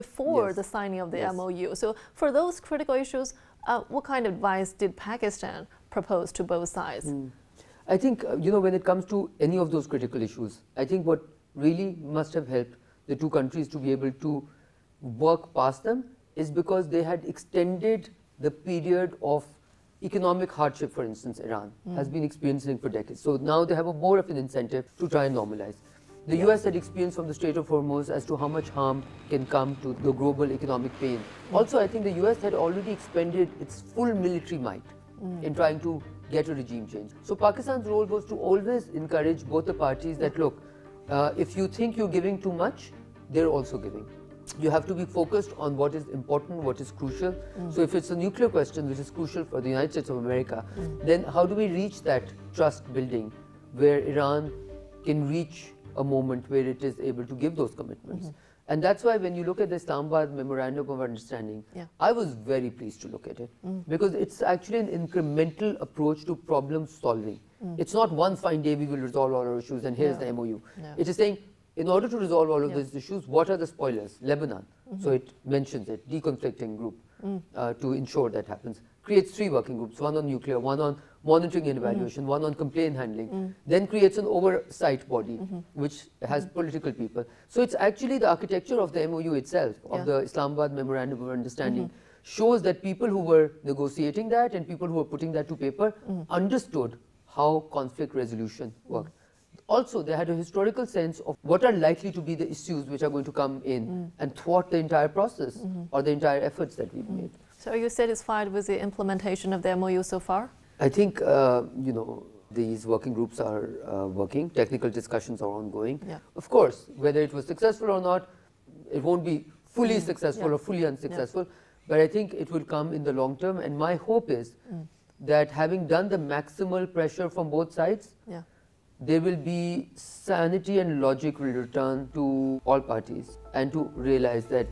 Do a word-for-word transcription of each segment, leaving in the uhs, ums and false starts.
before yes. the signing of the yes. M O U. So for those critical issues, uh, what kind of advice did Pakistan propose to both sides? Mm. I think, uh, you know, when it comes to any of those critical issues, I think what really must have helped the two countries to be able to work past them is because they had extended the period of economic hardship, for instance, Iran mm. has been experiencing for decades. So now they have a more of an incentive to try and normalize. The yeah. U S had experience from the Strait of Hormuz as to how much harm can come to the global economic pain. Mm. Also, I think the U S had already expended its full military might mm. in trying to get a regime change. So Pakistan's role was to always encourage both the parties that, look, uh, if you think you're giving too much, they're also giving. You have to be focused on what is important, what is crucial. Mm. So if it's a nuclear question, which is crucial for the United States of America, mm. then how do we reach that trust building where Iran can reach a moment where it is able to give those commitments? Mm-hmm. And that's why when you look at the Islamabad Memorandum of Understanding, yeah. I was very pleased to look at it mm. because it's actually an incremental approach to problem solving. Mm. It's not one fine day we will resolve all our issues and here's no. the M O U. No. It is saying, in order to resolve all of yeah. these issues, what are the spoilers? Lebanon. Mm-hmm. So it mentions it, deconflicting group mm. uh, to ensure that happens. Creates three working groups, one on nuclear, one on monitoring and evaluation, mm-hmm. one on complaint handling. Mm. Then creates an oversight body, mm-hmm. which has mm-hmm. political people. So it's actually the architecture of the M O U itself, of yeah. the Islamabad Memorandum of Understanding, mm-hmm. shows that people who were negotiating that and people who were putting that to paper mm. understood how conflict resolution worked. Mm. Also, they had a historical sense of what are likely to be the issues which are going to come in mm. and thwart the entire process mm-hmm. or the entire efforts that we've mm. made. So are you satisfied with the implementation of the M O U so far? I think, uh, you know, these working groups are uh, working, technical discussions are ongoing. Yeah. Of course, whether it was successful or not, it won't be fully mm. successful yeah. or fully unsuccessful, yeah. but I think it will come in the long term, and my hope is mm. that having done the maximal pressure from both sides, yeah. there will be sanity and logic will return to all parties and to realize that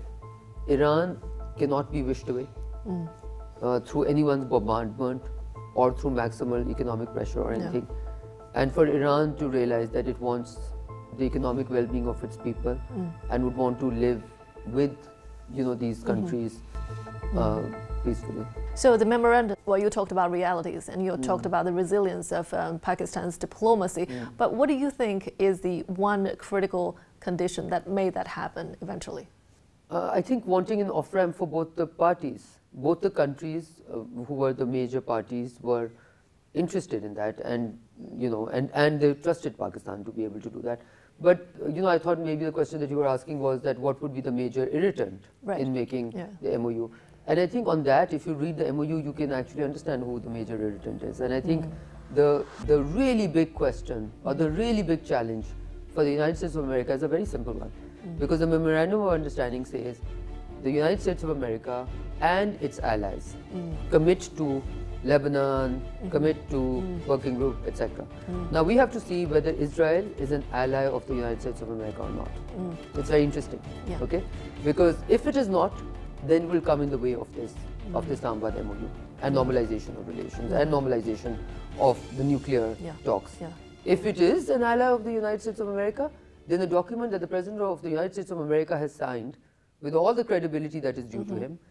Iran cannot be wished away mm. uh, through anyone's bombardment or through maximal economic pressure or anything. Yeah. And for Iran to realize that it wants the economic well-being of its people mm. and would want to live with, you know, these countries mm-hmm. uh, peacefully. So the memorandum, well, you talked about realities and you mm. talked about the resilience of um, Pakistan's diplomacy, mm. but what do you think is the one critical condition that made that happen eventually? Uh, I think wanting an off-ramp for both the parties. Both the countries uh, who were the major parties were interested in that, and you know, and, and they trusted Pakistan to be able to do that. But uh, you know, I thought maybe the question that you were asking was that what would be the major irritant right. in making yeah. the M O U. And I think on that, if you read the M O U, you can actually understand who the major irritant is. And I think mm. the, the really big question or the really big challenge for the United States of America is a very simple one. Mm. Because the Memorandum of Understanding says the United States of America and its allies mm. commit to Lebanon, mm-hmm. commit to mm. working group, et cetera. Mm. Now we have to see whether Israel is an ally of the United States of America or not. Mm. It's very interesting, yeah. okay? Because if it is not, then it will come in the way of this, mm. of the Islamabad M O U and mm. normalization of relations mm. and normalization of the nuclear yeah. talks. Yeah. If it is an ally of the United States of America, then the document that the President of the United States of America has signed, with all the credibility that is due mm-hmm. to him,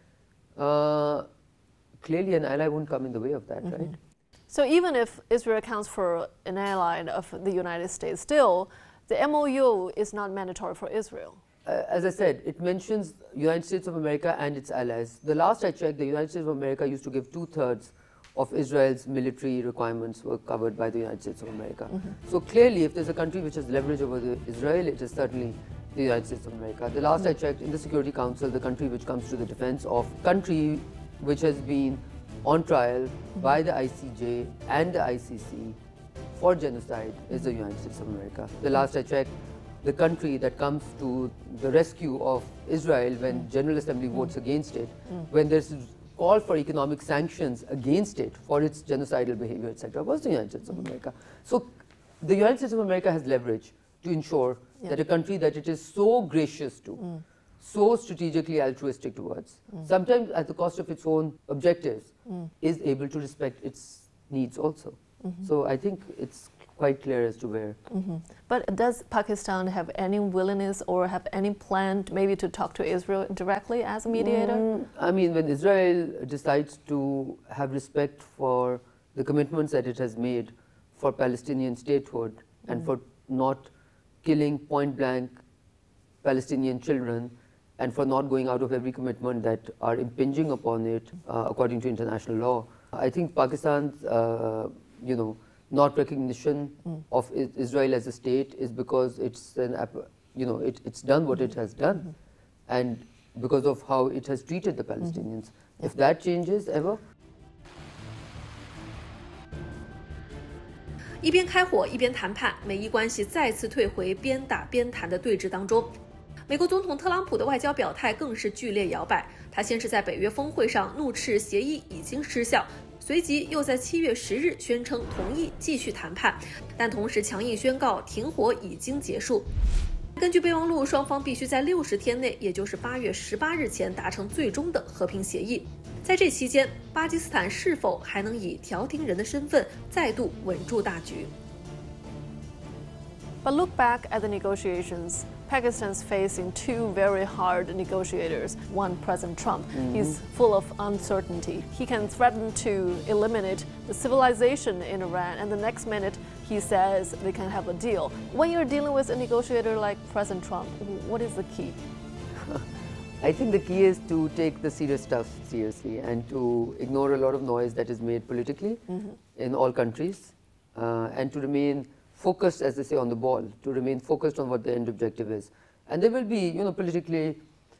uh, clearly an ally won't come in the way of that, mm-hmm. right? So even if Israel counts for an ally of the United States, still, the M O U is not mandatory for Israel. Uh, as I said, it mentions United States of America and its allies. The last I checked, the United States of America used to give two-thirds of Israel's military requirements were covered by the United States of America. Mm-hmm. So clearly, if there's a country which has leverage over the Israel, it is certainly the United States of America. The last mm-hmm. I checked, in the Security Council, the country which comes to the defense of country which has been on trial mm-hmm. by the I C J and the I C C for genocide is the United States of America. The last I checked, the country that comes to the rescue of Israel when mm. General Assembly mm. votes against it, mm. when there's a call for economic sanctions against it for its genocidal behavior, et cetera, was the United States mm. of America. So the United States of America has leverage to ensure yeah. that a country that it is so gracious to, mm. so strategically altruistic towards, mm. sometimes at the cost of its own objectives, mm. is able to respect its needs also. Mm-hmm. So I think it's quite clear as to where. Mm-hmm. But does Pakistan have any willingness or have any plan maybe to talk to Israel directly as a mediator? Mm, I mean, when Israel decides to have respect for the commitments that it has made for Palestinian statehood mm. and for not killing point blank Palestinian children and for not going out of every commitment that are impinging upon it uh, according to international law, I think Pakistan's, uh, you know, not recognition mm. of Israel as a state is because it's an, you know, it, it's done what it has done, mm-hmm. and because of how it has treated the Palestinians. Mm-hmm. If that changes ever. 一边开火一边谈判，美伊关系再次退回边打边谈的对峙当中。美国总统特朗普的外交表态更是剧烈摇摆，他先是在北约峰会上怒斥协议已经失效。随即又在七月十日宣称同意继续谈判，但同时强硬宣告停火已经结束。根据备忘录，双方必须在六十天内，也就是八月十八日前达成最终的和平协议。在这期间，巴基斯坦是否还能以调停人的身份再度稳住大局？ But look back at the negotiations. Pakistan's facing two very hard negotiators. One, President Trump. Mm-hmm. He's full of uncertainty. He can threaten to eliminate the civilization in Iran, and the next minute he says they can have a deal. When you're dealing with a negotiator like President Trump, what is the key? I think the key is to take the serious stuff seriously and to ignore a lot of noise that is made politically mm-hmm. in all countries uh, and to remain focused, as they say, on the ball, to remain focused on what the end objective is. And there will be, you know, politically,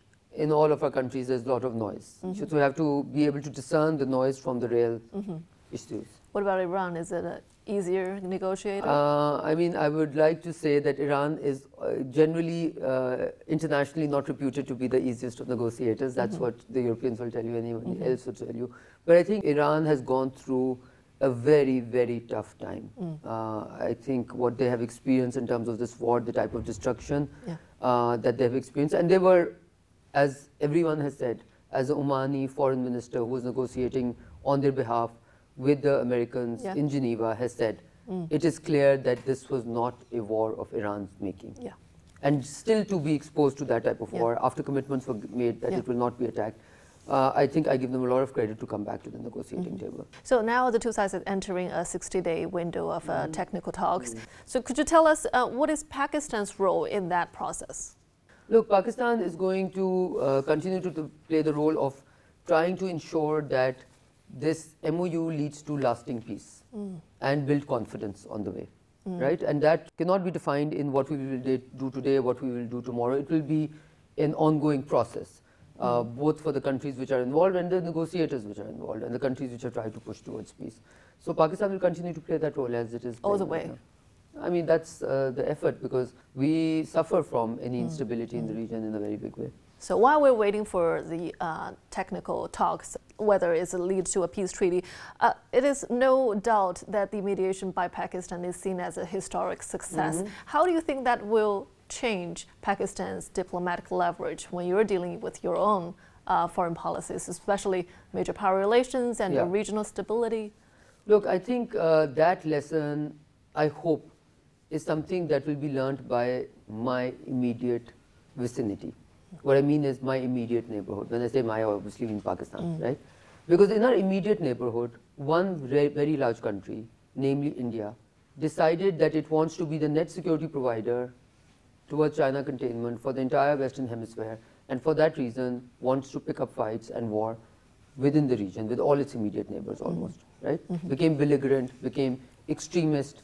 in all of our countries, there's a lot of noise. Mm-hmm. So we have to be able to discern the noise from the real mm-hmm. issues. What about Iran? Is it an easier negotiator? Uh, I mean, I would like to say that Iran is uh, generally, uh, internationally not reputed to be the easiest of negotiators. That's mm-hmm. what the Europeans will tell you, anyone mm-hmm. else will tell you. But I think Iran has gone through a very, very tough time. Mm. Uh, I think what they have experienced in terms of this war, the type of destruction yeah. uh, that they have experienced, and they were, as everyone has said, as the Omani foreign minister who was negotiating on their behalf with the Americans yeah. in Geneva has said, mm. it is clear that this was not a war of Iran's making. Yeah. And still to be exposed to that type of yeah. war after commitments were made that yeah. it will not be attacked. Uh, I think I give them a lot of credit to come back to the negotiating mm-hmm. table. So now the two sides are entering a sixty-day window of uh, mm-hmm. technical talks. Mm-hmm. So could you tell us uh, what is Pakistan's role in that process? Look, Pakistan is going to uh, continue to, to play the role of trying to ensure that this M O U leads to lasting peace mm. and build confidence on the way, mm. right? And that cannot be defined in what we will do today, what we will do tomorrow. It will be an ongoing process. Uh, mm. both for the countries which are involved and the negotiators which are involved and the countries which are trying to push towards peace. So Pakistan will continue to play that role as it is. All the way. Right. I mean, that's uh, the effort because we suffer from any mm. instability mm. in the region in a very big way. So while we're waiting for the uh, technical talks, whether it leads to a peace treaty, uh, it is no doubt that the mediation by Pakistan is seen as a historic success. Mm-hmm. How do you think that will change Pakistan's diplomatic leverage when you're dealing with your own uh, foreign policies, especially major power relations and yeah. regional stability? Look, I think uh, that lesson, I hope, is something that will be learned by my immediate vicinity. What I mean is my immediate neighborhood. When I say my, I obviously mean Pakistan, mm. right? Because in our immediate neighborhood, one very, very large country, namely India, decided that it wants to be the net security provider towards China containment for the entire Western Hemisphere, and for that reason wants to pick up fights and war within the region with all its immediate neighbors almost, mm-hmm. right? Mm-hmm. Became belligerent, became extremist,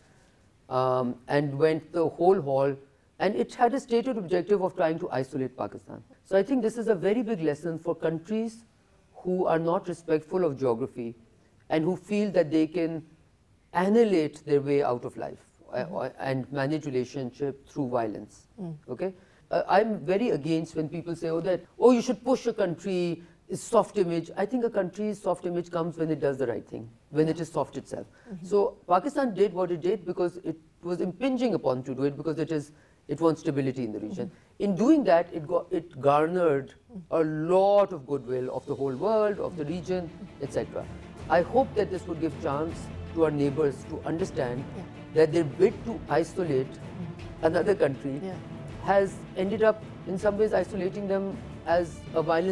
um, and went the whole haul, and it had a stated objective of trying to isolate Pakistan. So I think this is a very big lesson for countries who are not respectful of geography and who feel that they can annihilate their way out of life. Mm-hmm. and manage relationship through violence. Mm. Okay, uh, I'm very against when people say, "Oh, that oh, you should push a country." Is soft image. I think a country's soft image comes when it does the right thing, when yeah. it is soft itself. Mm-hmm. So Pakistan did what it did because it was impinging upon to do it because it is it wants stability in the region. Mm-hmm. In doing that, it got it garnered mm-hmm. a lot of goodwill of the whole world, of the region, et cetera. I hope that this would give chance to our neighbors to understand. Yeah. that their bid to isolate another country Yeah. has ended up in some ways isolating them as a violent